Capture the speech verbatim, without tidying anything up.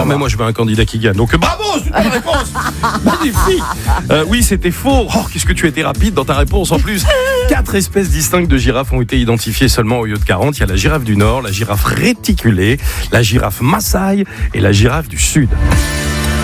Non, mais moi je veux un candidat qui gagne. Donc bravo, c'est une bonne réponse. Magnifique. Euh, oui, c'était faux. Oh, qu'est-ce que tu as été rapide dans ta réponse en plus. Quatre espèces distinctes de girafes ont été identifiées seulement au lieu de quarante. Il y a la girafe du Nord, la girafe réticulée, la girafe Maasai et la girafe du Sud.